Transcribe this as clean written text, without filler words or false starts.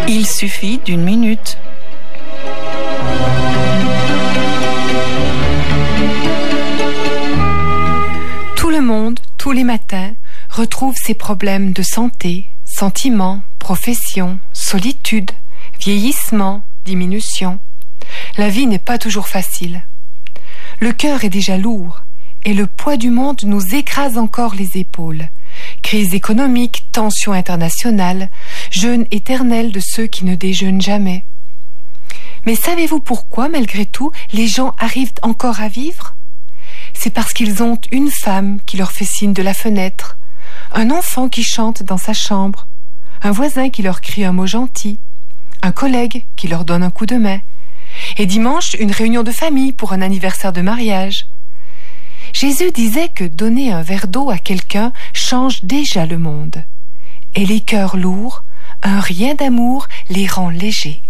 Il suffit d'une minute. Tout le monde, tous les matins, retrouve ses problèmes de santé, sentiments, profession, solitude, vieillissement, diminution. La vie n'est pas toujours facile. Le cœur est déjà lourd et le poids du monde nous écrase encore les épaules. Crise économique, tension internationale, jeûne éternel de ceux qui ne déjeunent jamais. Mais savez-vous pourquoi, malgré tout, les gens arrivent encore à vivre ? C'est parce qu'ils ont une femme qui leur fait signe de la fenêtre, un enfant qui chante dans sa chambre, un voisin qui leur crie un mot gentil, un collègue qui leur donne un coup de main, et dimanche, une réunion de famille pour un anniversaire de mariage. Jésus disait que donner un verre d'eau à quelqu'un change déjà le monde. Et les cœurs lourds, un rien d'amour les rend légers.